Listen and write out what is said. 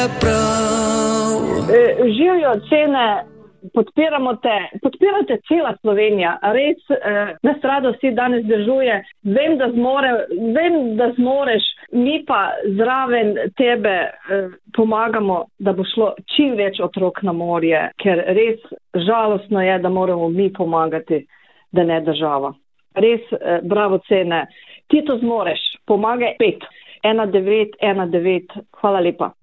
Živijo cene, podpirate cela Slovenija, res nas rado vsi danes držuje, vem, da zmoreš, mi pa zraven tebe pomagamo, da bo šlo čim več otrok na morje, ker res žalostno je, da moramo mi pomagati, da ne država. Res bravo cene, ti to zmoreš, pomagaj 51919, hvala lepa.